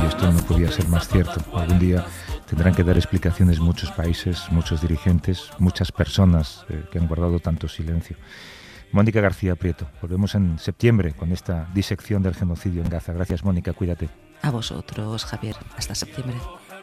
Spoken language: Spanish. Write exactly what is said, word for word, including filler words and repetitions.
y esto no podía ser más cierto. Algún día tendrán que dar explicaciones muchos países, muchos dirigentes, muchas personas eh, que han guardado tanto silencio. Mónica García Prieto, volvemos en septiembre con esta disección del genocidio en Gaza. Gracias, Mónica, cuídate. A vosotros, Javier. Hasta septiembre.